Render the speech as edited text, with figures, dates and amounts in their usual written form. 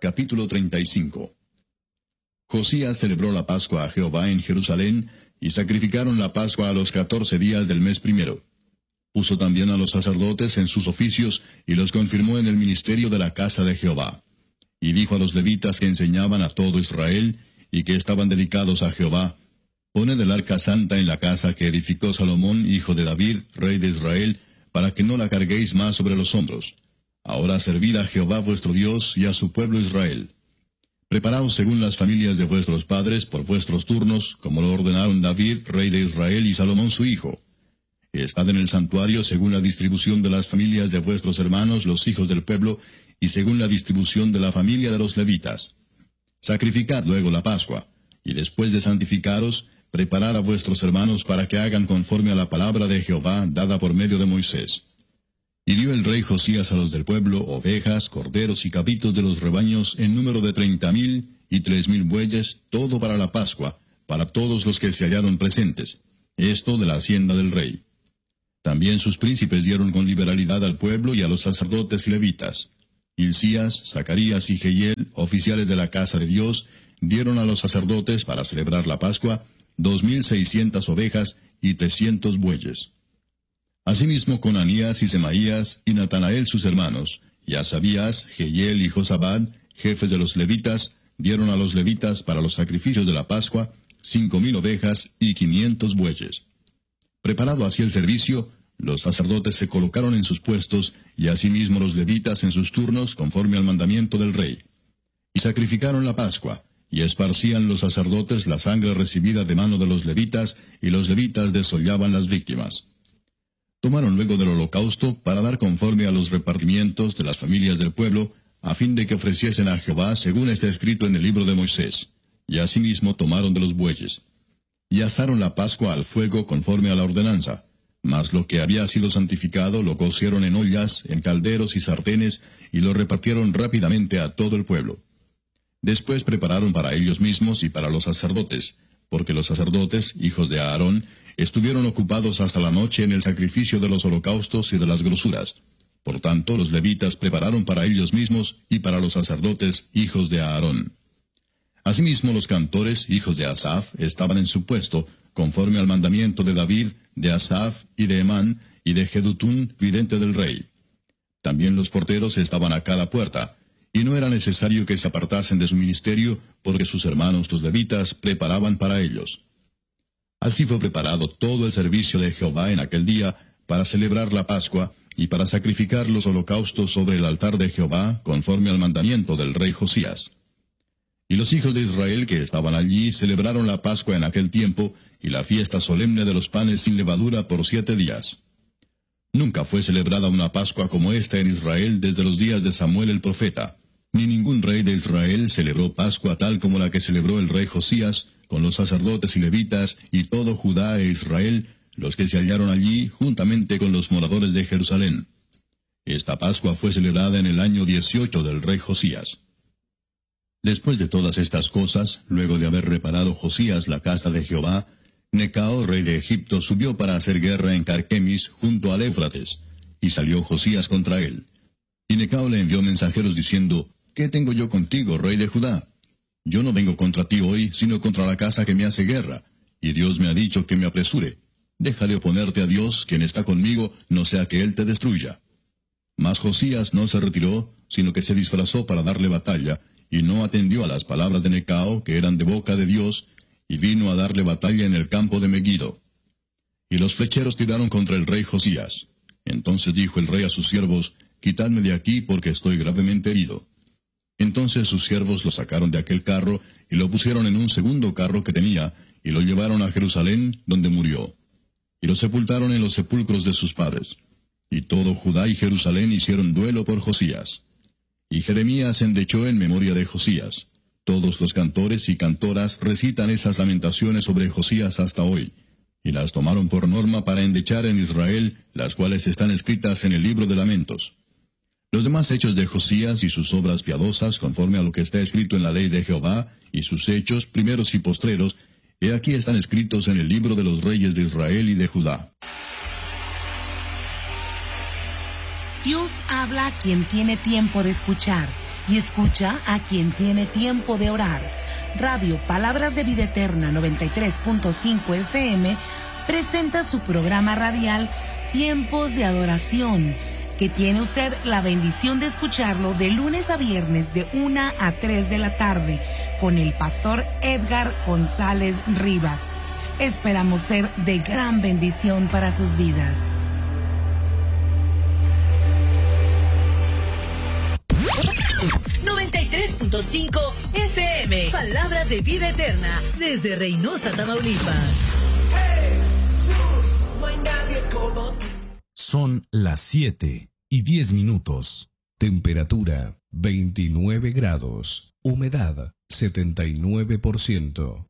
Capítulo 35. Josías celebró la Pascua a Jehová en Jerusalén, y sacrificaron la Pascua a los 14 días del mes primero. Puso también a los sacerdotes en sus oficios, y los confirmó en el ministerio de la casa de Jehová. Y dijo a los levitas que enseñaban a todo Israel, y que estaban dedicados a Jehová: Poned el arca santa en la casa que edificó Salomón, hijo de David, rey de Israel, para que no la carguéis más sobre los hombros. Ahora servid a Jehová vuestro Dios y a su pueblo Israel. Preparaos según las familias de vuestros padres por vuestros turnos, como lo ordenaron David, rey de Israel, y Salomón su hijo. Estad en el santuario según la distribución de las familias de vuestros hermanos, los hijos del pueblo, y según la distribución de la familia de los levitas. Sacrificad luego la Pascua, y después de santificaros, preparad a vuestros hermanos para que hagan conforme a la palabra de Jehová dada por medio de Moisés. Y dio el rey Josías a los del pueblo ovejas, corderos y cabritos de los rebaños en número de 30,000 y 3,000 bueyes, todo para la Pascua, para todos los que se hallaron presentes, esto de la hacienda del rey. También sus príncipes dieron con liberalidad al pueblo y a los sacerdotes y levitas. Hilcías, Zacarías y Jehiel, oficiales de la casa de Dios, dieron a los sacerdotes para celebrar la Pascua 2,600 ovejas y 300 bueyes. Asimismo Conanías y Semaías y Natanael sus hermanos, y Asabías, Jehiel y Josabad, jefes de los levitas, dieron a los levitas para los sacrificios de la Pascua 5,000 ovejas y 500 bueyes. Preparado así el servicio, los sacerdotes se colocaron en sus puestos, y asimismo los levitas en sus turnos, conforme al mandamiento del rey. Y sacrificaron la Pascua, y esparcían los sacerdotes la sangre recibida de mano de los levitas, y los levitas desollaban las víctimas. Tomaron luego del holocausto para dar conforme a los repartimientos de las familias del pueblo, a fin de que ofreciesen a Jehová según está escrito en el libro de Moisés. Y asimismo tomaron de los bueyes. Y asaron la Pascua al fuego conforme a la ordenanza. Mas lo que había sido santificado lo cocieron en ollas, en calderos y sartenes, y lo repartieron rápidamente a todo el pueblo. Después prepararon para ellos mismos y para los sacerdotes, porque los sacerdotes, hijos de Aarón, estuvieron ocupados hasta la noche en el sacrificio de los holocaustos y de las grosuras. Por tanto, los levitas prepararon para ellos mismos y para los sacerdotes, hijos de Aarón. Asimismo, los cantores, hijos de Asaf, estaban en su puesto, conforme al mandamiento de David, de Asaf y de Emán, y de Jedutún, vidente del rey. También los porteros estaban a cada puerta, y no era necesario que se apartasen de su ministerio, porque sus hermanos los levitas preparaban para ellos. Así fue preparado todo el servicio de Jehová en aquel día, para celebrar la Pascua, y para sacrificar los holocaustos sobre el altar de Jehová, conforme al mandamiento del rey Josías. Y los hijos de Israel que estaban allí celebraron la Pascua en aquel tiempo, y la fiesta solemne de los panes sin levadura por 7 días. Nunca fue celebrada una Pascua como esta en Israel desde los días de Samuel el profeta, ni ningún rey de Israel celebró Pascua tal como la que celebró el rey Josías, con los sacerdotes y levitas, y todo Judá e Israel, los que se hallaron allí, juntamente con los moradores de Jerusalén. Esta Pascua fue celebrada en el año 18 del rey Josías. Después de todas estas cosas, luego de haber reparado Josías la casa de Jehová, Necao, rey de Egipto, subió para hacer guerra en Carquemis, junto al Éufrates, y salió Josías contra él. Y Necao le envió mensajeros diciendo: ¿Qué tengo yo contigo, rey de Judá? Yo no vengo contra ti hoy, sino contra la casa que me hace guerra, y Dios me ha dicho que me apresure. Deja de oponerte a Dios, quien está conmigo, no sea que él te destruya. Mas Josías no se retiró, sino que se disfrazó para darle batalla, y no atendió a las palabras de Necao, que eran de boca de Dios, y vino a darle batalla en el campo de Megiddo. Y los flecheros tiraron contra el rey Josías. Entonces dijo el rey a sus siervos: Quitadme de aquí, porque estoy gravemente herido. Entonces sus siervos lo sacaron de aquel carro, y lo pusieron en un segundo carro que tenía, y lo llevaron a Jerusalén, donde murió. Y lo sepultaron en los sepulcros de sus padres. Y todo Judá y Jerusalén hicieron duelo por Josías. Y Jeremías endechó en memoria de Josías. Todos los cantores y cantoras recitan esas lamentaciones sobre Josías hasta hoy, y las tomaron por norma para endechar en Israel, las cuales están escritas en el libro de lamentos. Los demás hechos de Josías y sus obras piadosas, conforme a lo que está escrito en la ley de Jehová, y sus hechos, primeros y postreros, he aquí están escritos en el libro de los reyes de Israel y de Judá. Dios habla a quien tiene tiempo de escuchar, y escucha a quien tiene tiempo de orar. Radio Palabras de Vida Eterna 93.5 FM presenta su programa radial Tiempos de Adoración, que tiene usted la bendición de escucharlo de lunes a viernes de 1 a 3 de la tarde con el pastor Edgar González Rivas. Esperamos ser de gran bendición para sus vidas. FM, Palabras de Vida Eterna, desde Reynosa, Tamaulipas. Son las 7:10. Temperatura 29 grados. Humedad 79%.